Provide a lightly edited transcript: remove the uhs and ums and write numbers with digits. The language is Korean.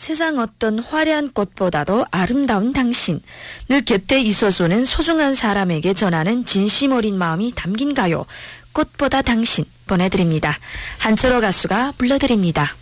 세상 어떤 화려한 꽃보다도 아름다운 당신. 늘 곁에 있어주는 소중한 사람에게 전하는 진심 어린 마음이 담긴 가요. 꽃보다 당신 보내드립니다. 한철호 가수가 불러드립니다.